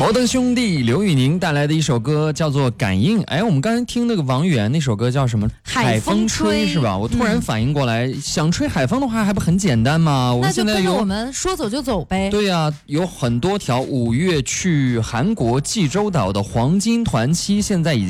摩登兄弟刘宇宁带来的一首歌叫做《感应》。哎，我们刚才听那个王源那首歌叫什么？ 海风吹是吧？我突然反应过来，想吹海风的话还不很简单吗？ 那就跟着我们说走就走呗。 对呀，有很多条5月去韩国济州岛的黄金团期，现在已经